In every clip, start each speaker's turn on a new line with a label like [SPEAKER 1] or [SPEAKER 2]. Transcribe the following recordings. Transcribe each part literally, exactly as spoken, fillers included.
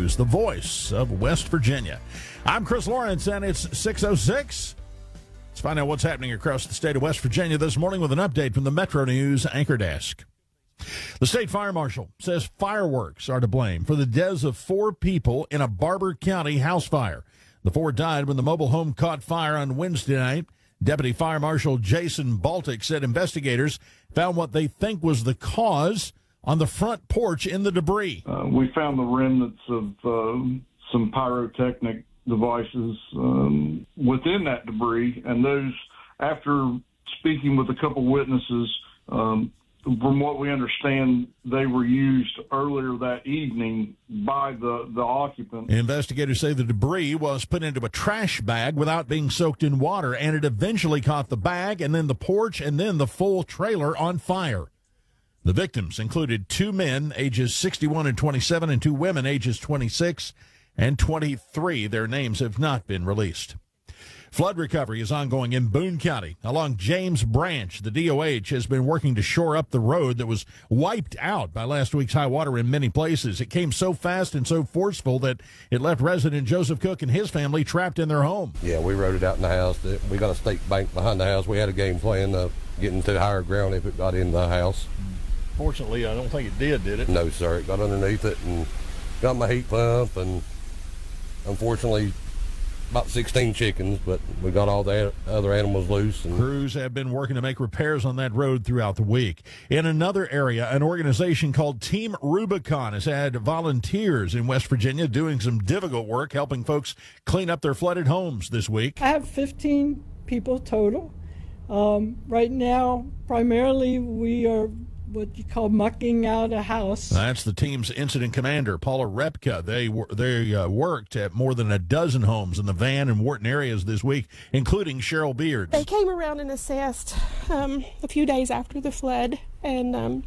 [SPEAKER 1] News, the voice of West Virginia. I'm Chris Lawrence, and it's six oh six. Let's find out what's happening across the state of West Virginia this morning with an update from the Metro News Anchor Desk. The state fire marshal says fireworks are to blame for the deaths of four people in a Barber County house fire. The four died when the mobile home caught fire on Wednesday night. Deputy Fire Marshal Jason Baltic said investigators found what they think was the cause on the front porch in the debris.
[SPEAKER 2] Uh, we found the remnants of uh, some pyrotechnic devices um, within that debris, and those, after speaking with a couple witnesses, um, from what we understand, they were used earlier that evening by the, the occupant.
[SPEAKER 1] Investigators say the debris was put into a trash bag without being soaked in water, and it eventually caught the bag and then the porch and then the full trailer on fire. The victims included two men, ages sixty-one and twenty-seven, and two women, ages twenty-six and twenty-three. Their names have not been released. Flood recovery is ongoing in Boone County. Along James Branch, the D O H has been working to shore up the road that was wiped out by last week's high water in many places. It came so fast and so forceful that it left resident Joseph Cook and his family trapped in their home.
[SPEAKER 3] Yeah, we rode it out in the house. We got a stake bank behind the house. We had a game plan of getting to higher ground if it got in the house.
[SPEAKER 4] Fortunately, I don't think it did, did it?
[SPEAKER 3] No, sir. It got underneath it and got my heat pump, and unfortunately, about sixteen chickens, but we got all the other animals loose. And
[SPEAKER 1] crews have been working to make repairs on that road throughout the week. In another area, an organization called Team Rubicon has had volunteers in West Virginia doing some difficult work, helping folks clean up their flooded homes this week.
[SPEAKER 5] I have fifteen people total. Um, right now, primarily, we are what you call mucking out a house.
[SPEAKER 1] That's the team's incident commander, Paula Repka. They were, they uh, worked at more than a dozen homes in the Van and Wharton areas this week, including Cheryl Beard.
[SPEAKER 6] They came around and assessed um, a few days after the flood, and um,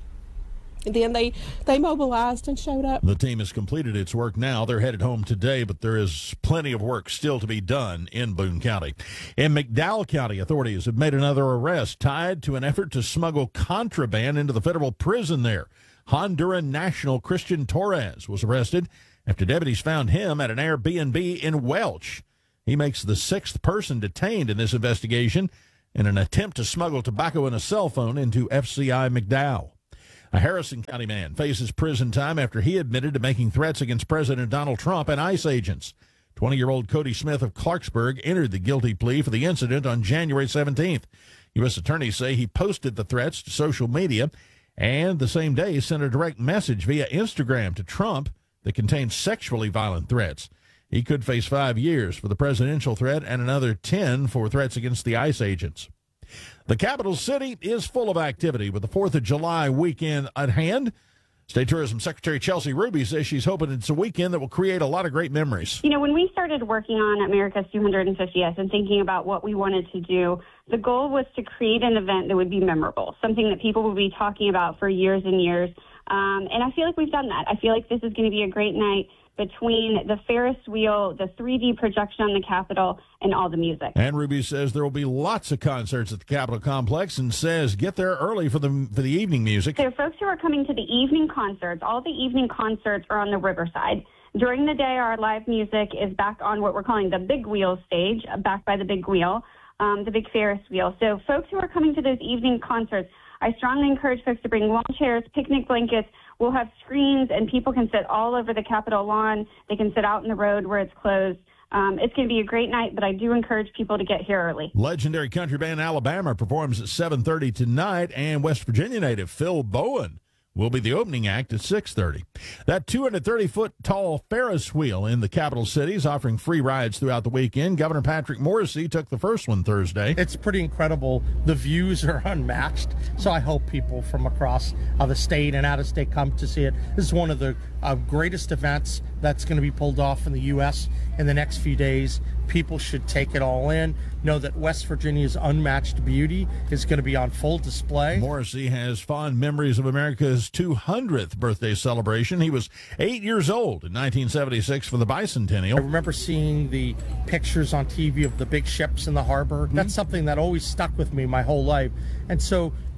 [SPEAKER 6] then they, they mobilized and showed up.
[SPEAKER 1] The team has completed its work now. They're headed home today, but there is plenty of work still to be done in Boone County. In McDowell County, authorities have made another arrest tied to an effort to smuggle contraband into the federal prison there. Honduran national Christian Torres was arrested after deputies found him at an Airbnb in Welch. He makes the sixth person detained in this investigation in an attempt to smuggle tobacco and a cell phone into F C I McDowell. A Harrison County man faces prison time after he admitted to making threats against President Donald Trump and ICE agents. twenty-year-old Cody Smith of Clarksburg entered the guilty plea for the incident on January seventeenth. U S attorneys say he posted the threats to social media and the same day sent a direct message via Instagram to Trump that contained sexually violent threats. He could face five years for the presidential threat and another ten for threats against the ICE agents. The capital city is full of activity with the fourth of July weekend at hand. State Tourism Secretary Chelsea Ruby says she's hoping it's a weekend that will create a lot of great memories.
[SPEAKER 7] You know, when we started working on America's two hundred fiftieth and thinking about what we wanted to do, the goal was to create an event that would be memorable, something that people would be talking about for years and years. Um, and I feel like we've done that. I feel like this is going to be a great night between the Ferris wheel, the three D projection on the Capitol, and all the music.
[SPEAKER 1] And Ruby says there will be lots of concerts at the Capitol Complex and says get there early for the for the evening music.
[SPEAKER 7] So folks who are coming to the evening concerts, all the evening concerts are on the Riverside. During the day, our live music is back on what we're calling the Big Wheel stage, back by the Big Wheel, um, the Big Ferris wheel. So folks who are coming to those evening concerts, I strongly encourage folks to bring lawn chairs, picnic blankets. We'll have screens, and people can sit all over the Capitol lawn. They can sit out in the road where it's closed. Um, it's going to be a great night, but I do encourage people to get here early.
[SPEAKER 1] Legendary country band Alabama performs at seven thirty tonight, and West Virginia native Phil Bowen will be the opening act at six thirty. That two hundred thirty foot tall Ferris wheel in the capital city is offering free rides throughout the weekend. Governor Patrick Morrisey took the first one Thursday.
[SPEAKER 8] It's pretty incredible. The views are unmatched, so I hope people from across uh, the state and out of state come to see it. This is one of the uh, greatest events that's going to be pulled off in the U S in the next few days. People should take it all in, know that West Virginia's unmatched beauty is going to be on full display.
[SPEAKER 1] Morrissey has fond memories of America's two hundredth birthday celebration. He was eight years old in nineteen seventy-six for the bicentennial.
[SPEAKER 8] I remember seeing the pictures on T V of the big ships in the harbor. Mm-hmm. That's something that always stuck with me my whole life. And so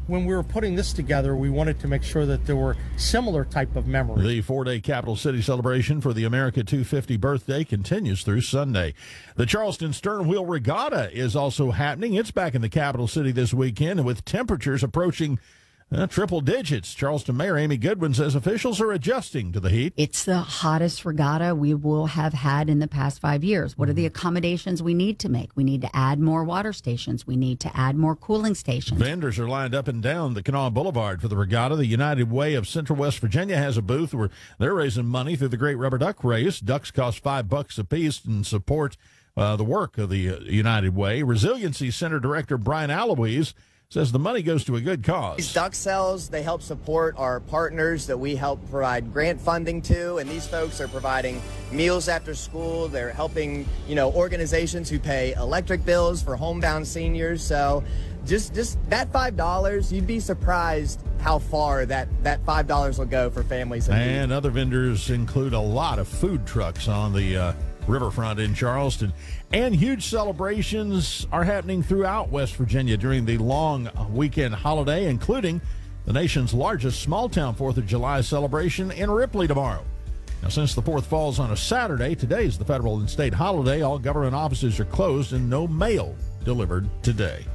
[SPEAKER 8] when we were putting this together, we wanted to make sure that there were similar type of memories.
[SPEAKER 1] The four-day Capital City celebration for the America two fifty birthday continues through Sunday. The Charleston Stern Wheel Regatta is also happening. It's back in the Capital City this weekend with temperatures approaching Uh, triple digits. Charleston Mayor Amy Goodwin says officials are adjusting to the heat.
[SPEAKER 9] It's the hottest regatta we will have had in the past five years. What are the accommodations we need to make? We need to add more water stations. We need to add more cooling stations.
[SPEAKER 1] Vendors are lined up and down the Kanawha Boulevard for the regatta. The United Way of Central West Virginia has a booth where they're raising money through the Great Rubber Duck Race. Ducks cost five bucks a piece and support uh, the work of the uh, United Way. Resiliency Center Director Brian Aloise says the money goes to a good cause.
[SPEAKER 10] These duck sales, they help support our partners that we help provide grant funding to, and these folks are providing meals after school. They're helping, you know, organizations who pay electric bills for homebound seniors. So just just that five dollars, you'd be surprised how far that, that five dollars will go for families. And,
[SPEAKER 1] and other vendors include a lot of food trucks on the uh, riverfront in Charleston. And huge celebrations are happening throughout West Virginia during the long weekend holiday, including the nation's largest small-town fourth of July celebration in Ripley tomorrow. Now, since the fourth falls on a Saturday, today's the federal and state holiday. All government offices are closed and no mail delivered today.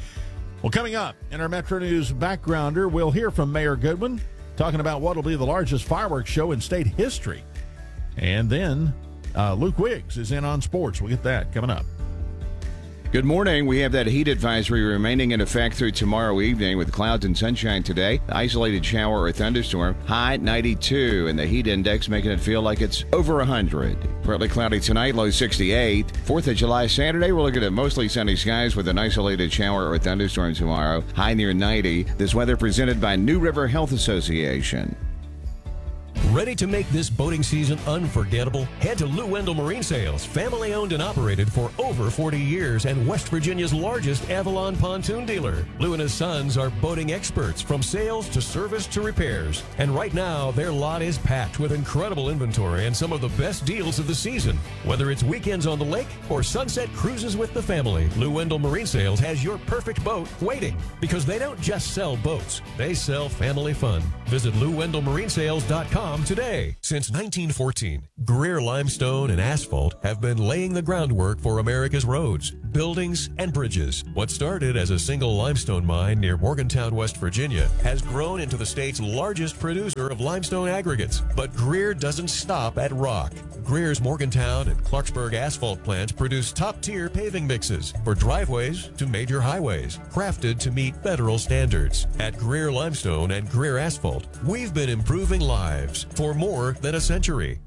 [SPEAKER 1] Well, coming up in our Metro News Backgrounder, we'll hear from Mayor Goodwin talking about what will be the largest fireworks show in state history. And then Uh, Luke Wiggs is in on sports. We'll get that coming up.
[SPEAKER 11] Good morning. We have that heat advisory remaining in effect through tomorrow evening with clouds and sunshine today. Isolated shower or thunderstorm. High ninety-two, and the heat index making it feel like it's over one hundred. Partly cloudy tonight, low sixty-eight. fourth of July Saturday, we're looking at mostly sunny skies with an isolated shower or thunderstorm tomorrow. High near ninety. This weather presented by New River Health Association.
[SPEAKER 12] Ready to make this boating season unforgettable? Head to Lou Wendell Marine Sales, family owned and operated for over forty years and West Virginia's largest Avalon pontoon dealer. Lou and his sons are boating experts from sales to service to repairs. And right now, their lot is packed with incredible inventory and some of the best deals of the season. Whether it's weekends on the lake or sunset cruises with the family, Lou Wendell Marine Sales has your perfect boat waiting, because they don't just sell boats, they sell family fun. Visit Lou Wendell Marine Sales dot com today. Since nineteen fourteen, Greer Limestone and Asphalt have been laying the groundwork for America's roads, buildings, and bridges. What started as a single limestone mine near Morgantown, West Virginia, has grown into the state's largest producer of limestone aggregates. But Greer doesn't stop at rock. Greer's Morgantown and Clarksburg asphalt plants produce top-tier paving mixes for driveways to major highways, crafted to meet federal standards. At Greer Limestone and Greer Asphalt, we've been improving lives for more than a century.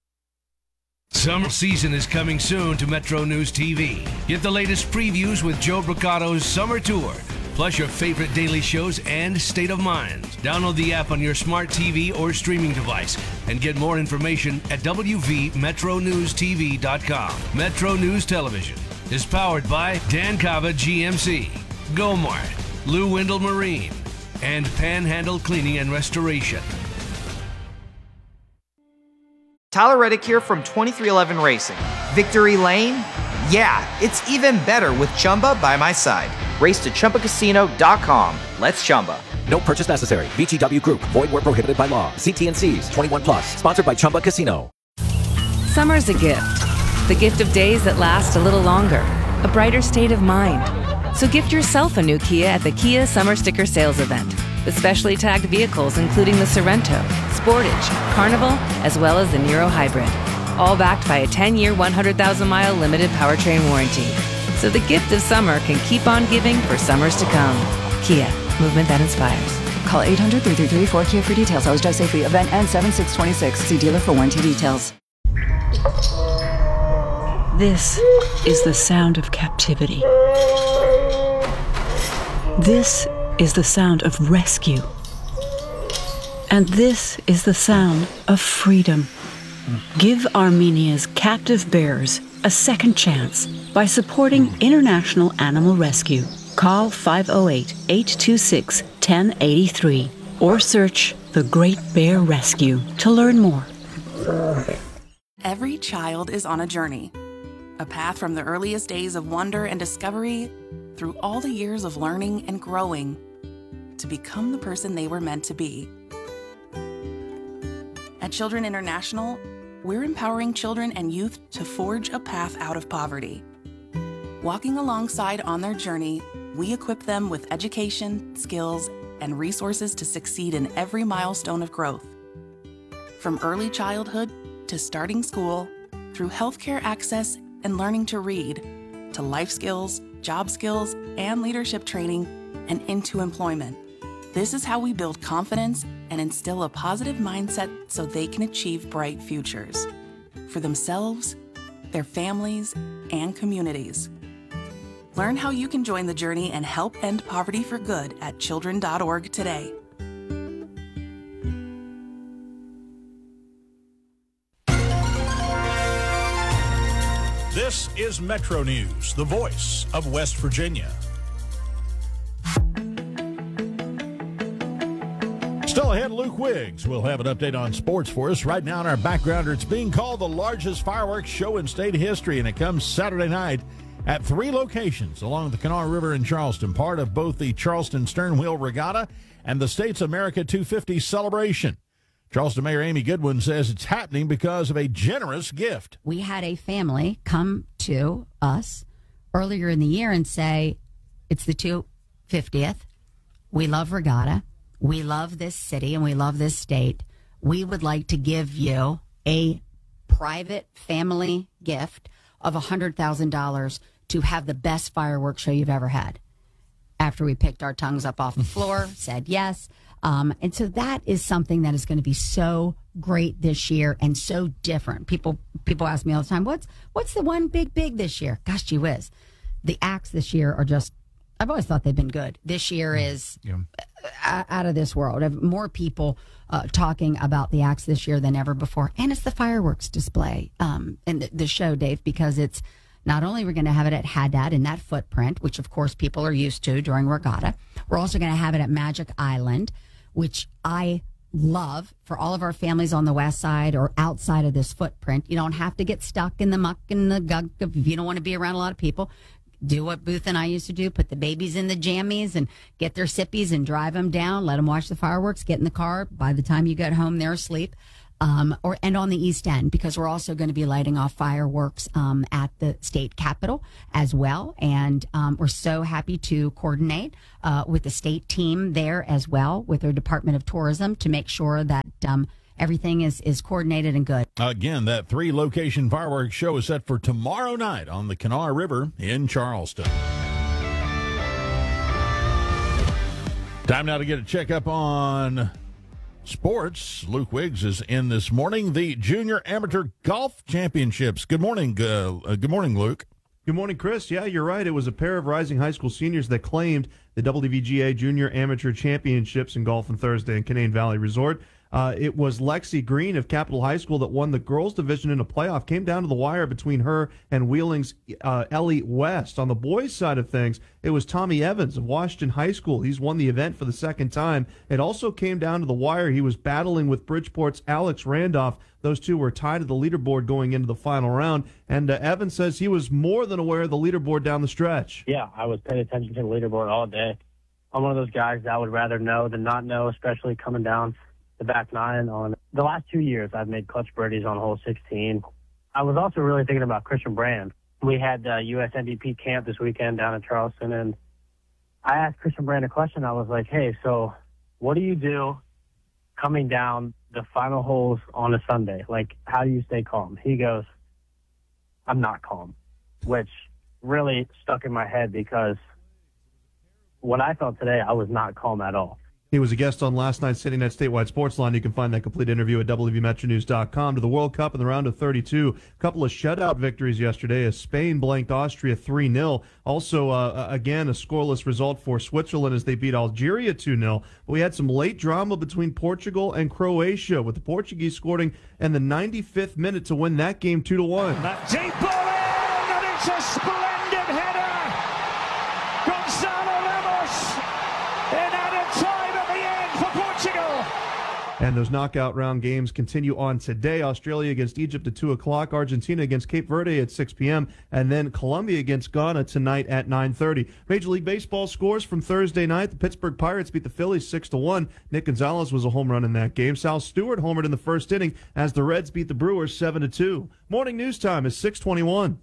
[SPEAKER 13] Summer season is coming soon to Metro News T V. Get the latest previews with Joe Bricato's Summer Tour, plus your favorite daily shows and State of Mind. Download the app on your smart T V or streaming device and get more information at W V Metro News T V dot com. Metro News Television is powered by Dan Cava G M C, Gomart, Lou Wendell Marine, and Panhandle Cleaning and Restoration.
[SPEAKER 14] Tyler Reddick here from twenty-three eleven Racing. Victory Lane? Yeah, it's even better with Chumba by my side. Race to Chumba Casino dot com. Let's Chumba.
[SPEAKER 15] No purchase necessary. V G W Group. Void where prohibited by law. See T N Cs. twenty-one plus. Sponsored by Chumba Casino.
[SPEAKER 16] Summer's a gift. The gift of days that last a little longer. A brighter state of mind. So gift yourself a new Kia at the Kia Summer Sticker Sales Event. With specially tagged vehicles including the Sorrento, Sportage, Carnival, as well as the Niro Hybrid. All backed by a ten-year, one hundred thousand mile limited powertrain warranty. So the gift of summer can keep on giving for summers to come. Kia, movement that inspires.
[SPEAKER 17] Call eight hundred, three three three, four Kia for details. Always drive safely. Event ends seven six twenty-six. See dealer for warranty details.
[SPEAKER 18] This is the sound of captivity. This is the sound of rescue. And this is the sound of freedom. Give Armenia's captive bears a second chance by supporting International Animal Rescue. Call five oh eight, eight two six, one oh eight three or search The Great Bear Rescue to learn more.
[SPEAKER 19] Every child is on a journey. A path from the earliest days of wonder and discovery through all the years of learning and growing. to become the person they were meant to be. At Children International, we're empowering children and youth to forge a path out of poverty. Walking alongside on their journey, we equip them with education, skills, and resources to succeed in every milestone of growth. From early childhood to starting school, through healthcare access and learning to read, to life skills, job skills, and leadership training, and into employment. This is how we build confidence and instill a positive mindset so they can achieve bright futures for themselves, their families, and communities. Learn how you can join the journey and help end poverty for good at children dot org today.
[SPEAKER 1] This is Metro News, the voice of West Virginia. Still ahead, Luke Wiggs will have an update on sports for us. Right now in our backgrounder, it's being called the largest fireworks show in state history, and it comes Saturday night at three locations along the Kanawha River in Charleston, part of both the Charleston Stern Wheel Regatta and the State's America two fifty celebration. Charleston Mayor Amy Goodwin says it's happening because of a generous gift.
[SPEAKER 9] We had a family come to us earlier in the year and say, it's the two fiftieth. We love Regatta. We love this city and we love this state. We would like to give you a private family gift of one hundred thousand dollars to have the best fireworks show you've ever had. After we picked our tongues up off the floor, said yes. Um, and so that is something that is going to be so great this year and so different. People people ask me all the time, what's what's the one big, big this year? Gosh, gee whiz. The acts this year are just, I've always thought they've been good. This year is yeah. out of this world. I have more people uh, talking about the acts this year than ever before. And it's the fireworks display um, and the, the show, Dave, because it's not only we're going to have it at Haddad in that footprint, which of course people are used to during Regatta. We're also going to have it at Magic Island, which I love for all of our families on the west side or outside of this footprint. You don't have to get stuck in the muck and the gunk if you don't want to be around a lot of people. Do what Booth and I used to do, put the babies in the jammies and get their sippies and drive them down, let them watch the fireworks, get in the car. By the time you get home, they're asleep. Um, or and on the East End, because we're also going to be lighting off fireworks um, at the state capitol as well. And um, we're so happy to coordinate uh, with the state team there as well, with their Department of Tourism, to make sure that um, everything is, is coordinated and good.
[SPEAKER 1] Again, that three-location fireworks show is set for tomorrow night on the Kanawha River in Charleston. Time now to get a checkup on sports. Luke Wiggs is in this morning. The Junior Amateur Golf Championships. Good morning. Uh, uh, good morning, Luke.
[SPEAKER 20] Good morning, Chris. Yeah, you're right. It was a pair of rising high school seniors that claimed the W D V G A Junior Amateur Championships in golf on Thursday in Canaan Valley Resort. Uh, it was Lexi Green of Capital High School that won the girls' division in a playoff. Came down to the wire between her and Wheeling's uh, Ellie West. On the boys' side of things, it was Tommy Evans of Washington High School. He's won the event for the second time. It also came down to the wire. He was battling with Bridgeport's Alex Randolph. Those two were tied at the leaderboard going into the final round. And uh, Evans says he was more than aware of the leaderboard down the stretch.
[SPEAKER 21] Yeah, I was paying attention to the leaderboard all day. I'm one of those guys that would rather know than not know, especially coming down the back nine. On the last two years, I've made clutch birdies on hole sixteen. I was also really thinking about Christian Brand. We had the U S M V P camp this weekend down in Charleston, and I asked Christian Brand a question. I was like, hey, so what do you do coming down the final holes on a Sunday? Like, how do you stay calm? He goes, I'm not calm, which really stuck in my head because what I felt today, I was not calm at all.
[SPEAKER 20] He was a guest on last night's City Net Statewide Sportsline. You can find that complete interview at W V Metro News dot com. To the World Cup in the round of thirty-two. A couple of shutout victories yesterday as Spain blanked Austria three nil. Also, uh, again, a scoreless result for Switzerland as they beat Algeria two nil. But we had some late drama between Portugal and Croatia, with the Portuguese scoring in the ninety-fifth minute to win that game two to one.
[SPEAKER 22] That deep ball in, and it's a splendid header. Gonzalo Ramos in added time at the end for Portugal.
[SPEAKER 20] And those knockout round games continue on today. Australia against Egypt at two o'clock, Argentina against Cape Verde at six p.m., and then Colombia against Ghana tonight at nine thirty. Major League Baseball scores from Thursday night. The Pittsburgh Pirates beat the Phillies six to one. Nick Gonzalez was a home run in that game. Sal Stewart homered in the first inning as the Reds beat the Brewers seven to two. Morning news time is six twenty-one.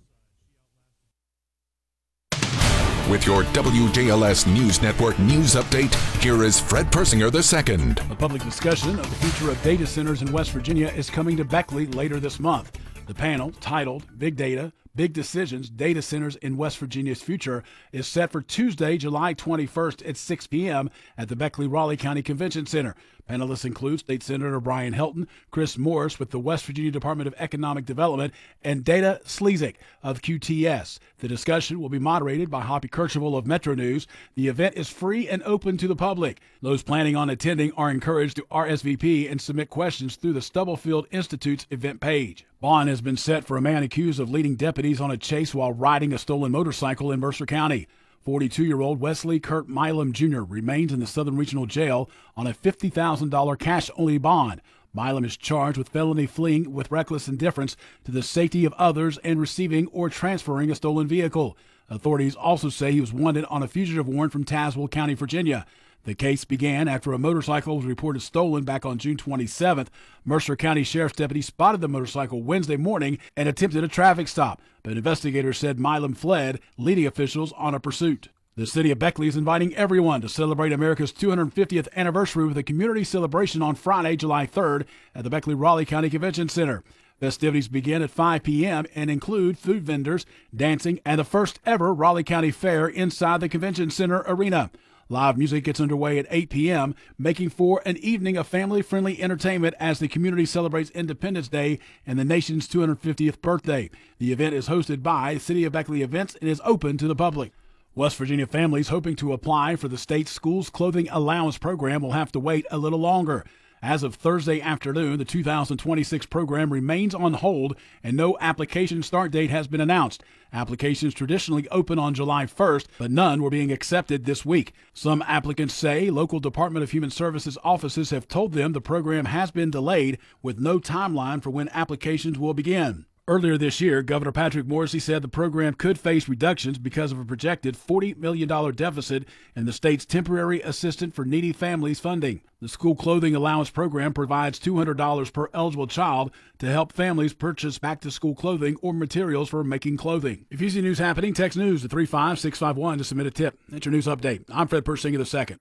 [SPEAKER 2] With your W J L S News Network news update, here is Fred Persinger the second.
[SPEAKER 4] A public discussion of the future of data centers in West Virginia is coming to Beckley later this month. The panel, titled Big Data, Big Decisions, Data Centers in West Virginia's Future, is set for Tuesday, July twenty-first at six p.m. at the Beckley-Raleigh County Convention Center. Panelists include State Senator Brian Helton, Chris Morris with the West Virginia Department of Economic Development, and Dana Slezik of Q T S. The discussion will be moderated by Hoppy Kercheval of Metro News. The event is free and open to the public. Those planning on attending are encouraged to R S V P and submit questions through the Stubblefield Institute's event page. Bond has been set for a man accused of leading deputies on a chase while riding a stolen motorcycle in Mercer County. forty-two-year-old Wesley Kurt Milam Junior remains in the Southern Regional Jail on a fifty thousand dollars cash-only bond. Milam is charged with felony fleeing with reckless indifference to the safety of others and receiving or transferring a stolen vehicle. Authorities also say he was wanted on a fugitive warrant from Tazewell County, Virginia. The case began after a motorcycle was reported stolen back on June twenty-seventh. Mercer County Sheriff's deputies spotted the motorcycle Wednesday morning and attempted a traffic stop, but investigators said Milam fled, leading officials on a pursuit. The city of Beckley is inviting everyone to celebrate America's two hundred fiftieth anniversary with a community celebration on Friday, July third at the Beckley-Raleigh County Convention Center. Festivities begin at five p.m. and include food vendors, dancing, and the first ever Raleigh County Fair inside the Convention Center arena. Live music gets underway at eight p.m., making for an evening of family-friendly entertainment as the community celebrates Independence Day and the nation's two hundred fiftieth birthday. The event is hosted by City of Beckley Events and is open to the public. West Virginia families hoping to apply for the state's Schools Clothing Allowance program will have to wait a little longer. As of Thursday afternoon, the two thousand twenty-six program remains on hold and no application start date has been announced. Applications traditionally open on July first, but none were being accepted this week. Some applicants say local Department of Human Services offices have told them the program has been delayed with no timeline for when applications will begin. Earlier this year, Governor Patrick Morrisey said the program could face reductions because of a projected forty million dollars deficit in the state's temporary assistance for needy families funding. The School Clothing Allowance program provides two hundred dollars per eligible child to help families purchase back-to-school clothing or materials for making clothing. If you see news happening, text news to three five six five one to submit a tip. That's your news update. I'm Fred Persinger the second.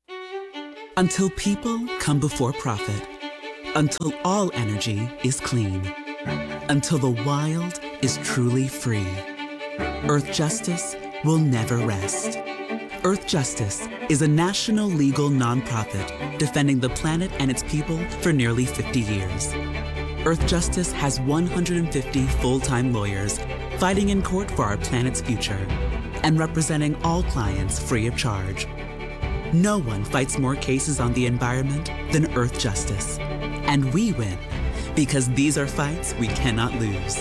[SPEAKER 23] Until people come before profit. Until all energy is clean. Until the wild is truly free. Earth Justice will never rest. Earth Justice is a national legal nonprofit defending the planet and its people for nearly fifty years. Earth Justice has one hundred fifty full-time lawyers fighting in court for our planet's future and representing all clients free of charge. No one fights more cases on the environment than Earth Justice. And we win because these are fights we cannot lose.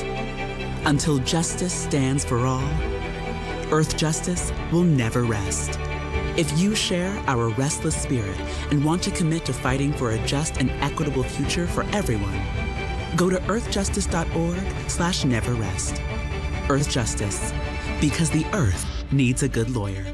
[SPEAKER 23] Until justice stands for all, Earth Justice will never rest. If you share our restless spirit and want to commit to fighting for a just and equitable future for everyone, go to earthjustice.org slash never rest. Earth Justice, because the earth needs a good lawyer.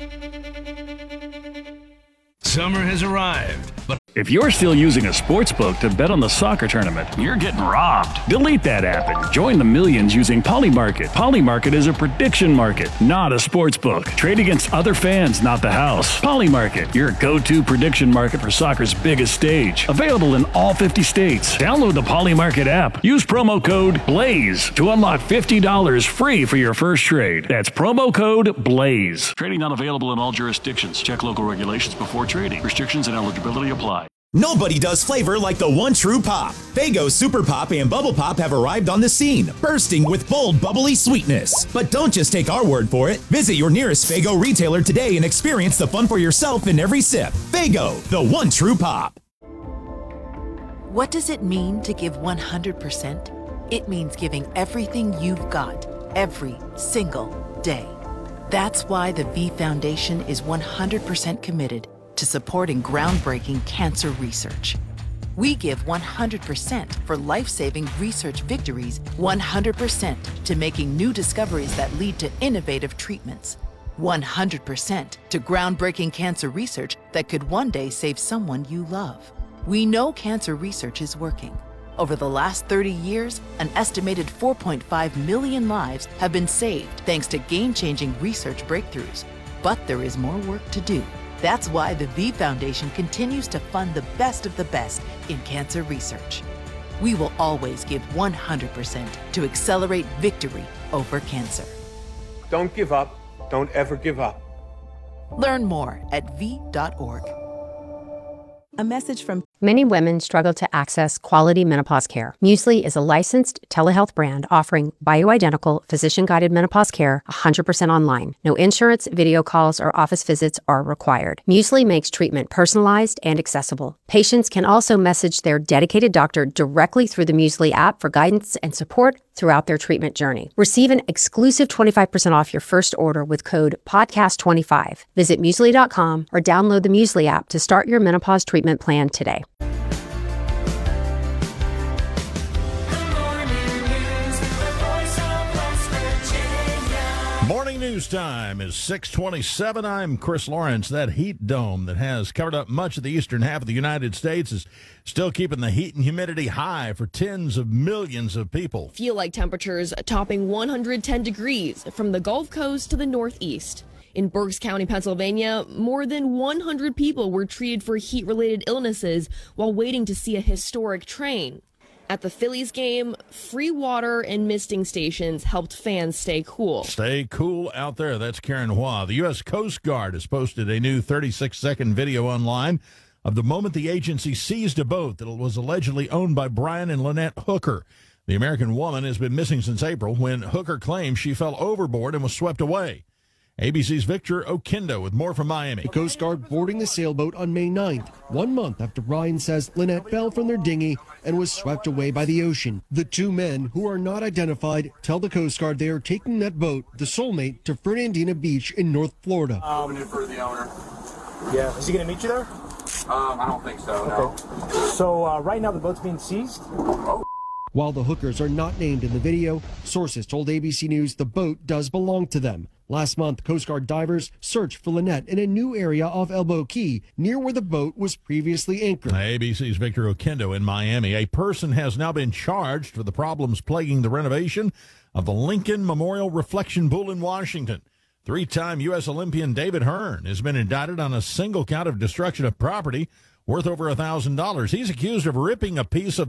[SPEAKER 13] Summer has arrived, but
[SPEAKER 24] if you're still using a sports book to bet on the soccer tournament, you're getting robbed. Delete that app and join the millions using Polymarket. Polymarket is a prediction market, not a sports book. Trade against other fans, not the house. Polymarket, your go-to prediction market for soccer's biggest stage. Available in all fifty states. Download the Polymarket app. Use promo code BLAZE to unlock fifty dollars free for your first trade. That's promo code BLAZE. Trading not available in all jurisdictions. Check local regulations before trading. Restrictions and eligibility apply.
[SPEAKER 25] Nobody does flavor like the one true pop. Faygo Super Pop and Bubble Pop have arrived on the scene, bursting with bold, bubbly sweetness. But don't just take our word for it. Visit your nearest Faygo retailer today and experience the fun for yourself in every sip. Faygo, the one true pop.
[SPEAKER 26] What does it mean to give one hundred percent? It means giving everything you've got, every single day. That's why the V Foundation is one hundred percent committed to supporting groundbreaking cancer research. We give one hundred percent for life-saving research victories, one hundred percent to making new discoveries that lead to innovative treatments, one hundred percent to groundbreaking cancer research that could one day save someone you love. We know cancer research is working. Over the last thirty years, an estimated four point five million lives have been saved thanks to game-changing research breakthroughs. But there is more work to do. That's why the V Foundation continues to fund the best of the best in cancer research. We will always give one hundred percent to accelerate victory over cancer.
[SPEAKER 3] Don't give up. Don't ever give up.
[SPEAKER 26] Learn more at V dot org.
[SPEAKER 5] A message from
[SPEAKER 6] Many women struggle to access quality menopause care. Muesli is a licensed telehealth brand offering bioidentical, physician-guided menopause care one hundred percent online. No insurance, video calls, or office visits are required. Muesli makes treatment personalized and accessible. Patients can also message their dedicated doctor directly through the Muesli app for guidance and support throughout their treatment journey. Receive an exclusive twenty-five percent off your first order with code podcast twenty-five. Visit muesli dot com or download the Muesli app to start your menopause treatment plan today.
[SPEAKER 1] Morning news time is six twenty-seven. I'm Chris Lawrence. That heat dome that has covered up much of the eastern half of the United States is still keeping the heat and humidity high for tens of millions of people.
[SPEAKER 7] Feel like temperatures topping one hundred ten degrees from the Gulf Coast to the Northeast. In Berks County, Pennsylvania, more than one hundred people were treated for heat-related illnesses while waiting to see a historic train. At the Phillies game, free water and misting stations helped fans stay cool.
[SPEAKER 1] Stay cool out there. That's Karen Hua. The U S Coast Guard has posted a new thirty-six second video online of the moment the agency seized a boat that was allegedly owned by Brian and Lynette Hooker. The American woman has been missing since April when Hooker claimed she fell overboard and was swept away. A B C's Victor Oquendo with more from Miami.
[SPEAKER 8] The Coast Guard boarding the sailboat on May ninth, one month after Brian says Lynette fell from their dinghy and was swept away by the ocean. The two men, who are not identified, tell the Coast Guard they are taking that boat, the Soulmate, to Fernandina Beach in North Florida.
[SPEAKER 10] Um, for the owner.
[SPEAKER 27] Yeah, is he going to meet you there?
[SPEAKER 10] Um, I don't think so,
[SPEAKER 27] okay.
[SPEAKER 10] no.
[SPEAKER 27] So uh, right now the boat's being seized?
[SPEAKER 10] Oh.
[SPEAKER 8] While the hookers are not named in the video, sources told A B C News the boat does belong to them. Last month, Coast Guard divers searched for Lynette in a new area off Elbow Key, near where the boat was previously anchored.
[SPEAKER 1] A B C's Victor Oquendo in Miami. A person has now been charged for the problems plaguing the renovation of the Lincoln Memorial Reflection Pool in Washington. Three-time U S Olympian David Hearn has been indicted on a single count of destruction of property worth over one thousand dollars. He's accused of ripping a piece of